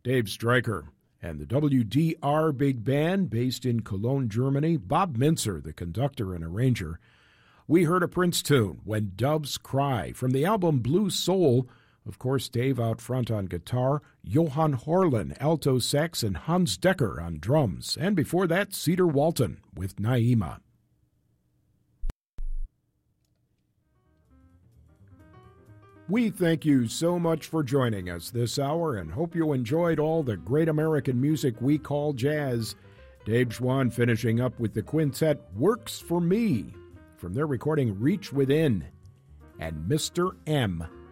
Dave Stryker. And the WDR Big Band, based in Cologne, Germany, Bob Mintzer, the conductor and arranger. We heard a Prince tune, When Doves Cry, from the album Blue Soul. Of course, Dave out front on guitar, Johan Horlin, alto sax, and Hans Decker on drums. And before that, Cedar Walton with Naima. We thank you so much for joining us this hour and hope you enjoyed all the great American music we call jazz. Dave Schwann finishing up with the quintet Works for Me from their recording Reach Within and Mr. M.